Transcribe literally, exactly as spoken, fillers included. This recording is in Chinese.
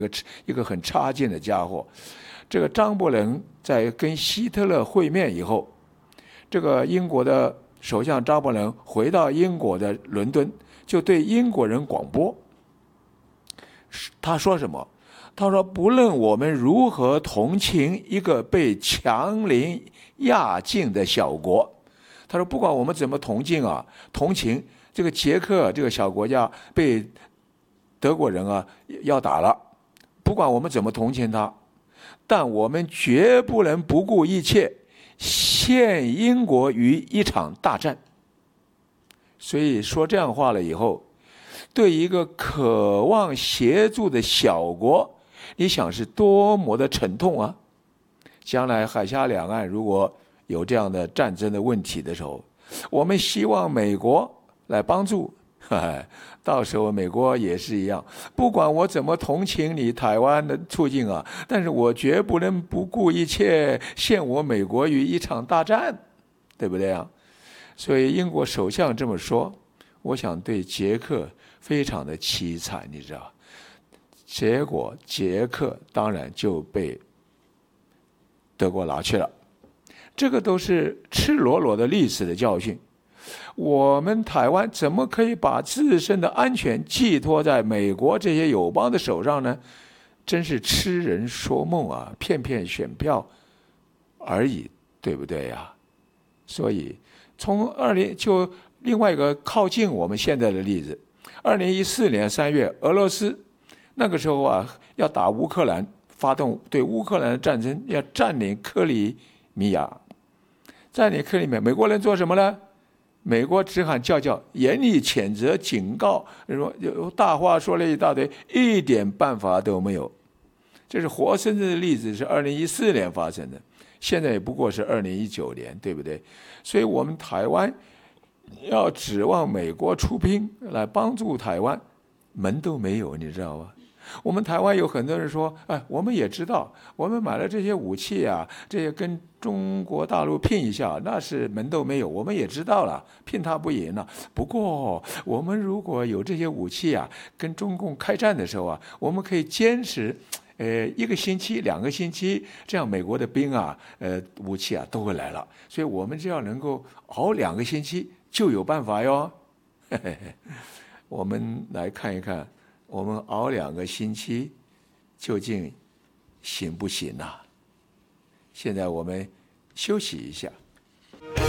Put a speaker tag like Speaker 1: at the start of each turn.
Speaker 1: 一个很差劲的家伙。这个张伯伦在跟希特勒会面以后，这个英国的首相张伯伦回到英国的伦敦，就对英国人广播。他说什么？他说：“不论我们如何同情一个被强凌压境的小国，他说不管我们怎么同情啊，同情这个捷克这个小国家被德国人啊要打了，不管我们怎么同情他，但我们绝不能不顾一切陷英国于一场大战。”所以说这样话了以后，对一个渴望协助的小国，你想是多么的沉痛啊！将来海峡两岸如果有这样的战争的问题的时候，我们希望美国来帮助，到时候美国也是一样，不管我怎么同情你台湾的处境啊，但是我绝不能不顾一切陷我美国于一场大战，对不对啊？所以英国首相这么说，我想对捷克非常的凄惨，你知道。结果捷克当然就被德国拿去了，这个都是赤裸裸的历史的教训。我们台湾怎么可以把自身的安全寄托在美国这些友邦的手上呢？真是痴人说梦啊，骗骗选票而已，对不对呀？所以从二零就另外一个靠近我们现在的例子，二零一四年三月，俄罗斯那个时候啊，要打乌克兰，发动对乌克兰的战争，要占领克里米亚。占领克里米亚，美国人做什么呢？美国只喊叫叫，严厉谴责、警告，说大话说了一大堆，一点办法都没有。这是活生生的例子，是二零一四年发生的，现在也不过是二零一九年，对不对？所以我们台湾要指望美国出兵来帮助台湾，门都没有，你知道吗？我们台湾有很多人说，哎，我们也知道，我们买了这些武器啊，这些跟中国大陆拼一下，那是门都没有，我们也知道了，拼他不赢了。不过，我们如果有这些武器啊，跟中共开战的时候啊，我们可以坚持，呃，一个星期、两个星期，这样美国的兵啊，呃，武器啊都会来了。所以我们只要能够熬两个星期，就有办法哟。嘿嘿嘿，我们来看一看。我们熬两个星期，究竟行不行啊？现在我们休息一下。